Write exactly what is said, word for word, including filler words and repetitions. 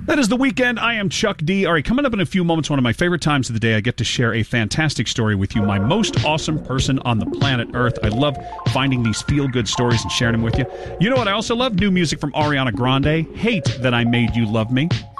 That is The Weekend. I am Chuck D. All right, coming up in a few moments, one of my favorite times of the day, I get to share a fantastic story with you, my most awesome person on the planet Earth. I love finding these feel-good stories and sharing them with you. You know what I also love? New music from Ariana Grande, Hate That I Made You Love Me.